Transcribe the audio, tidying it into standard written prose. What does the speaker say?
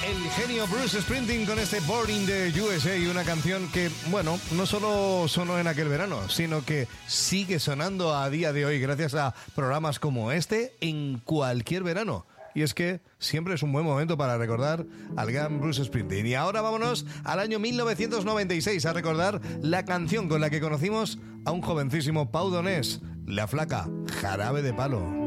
El genio Bruce Springsteen con este Born in the USA, y una canción que, bueno, no solo sonó en aquel verano, sino que sigue sonando a día de hoy gracias a programas como este en cualquier verano. Y es que siempre es un buen momento para recordar al gran Bruce Springsteen. Y ahora vámonos al año 1996 a recordar la canción con la que conocimos a un jovencísimo Pau Donés, La Flaca, Jarabe de Palo.